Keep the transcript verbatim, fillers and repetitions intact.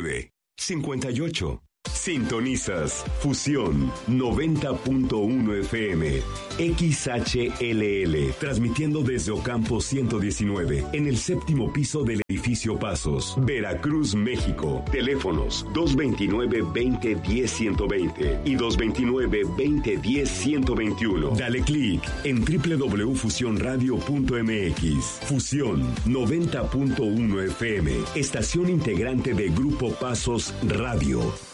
nueve, cincuenta y ocho. Sintonizas Fusión noventa punto uno F M, X H L L, transmitiendo desde Ocampo ciento diecinueve, en el séptimo piso del edificio Pasos, Veracruz, México. Teléfonos dos veintinueve, veinte, diez, ciento veinte y dos veintinueve, veinte, diez, ciento veintiuno. Dale clic en doble u doble u doble u punto fusión radio punto m x. Fusión noventa punto uno F M, estación integrante de Grupo Pasos Radio.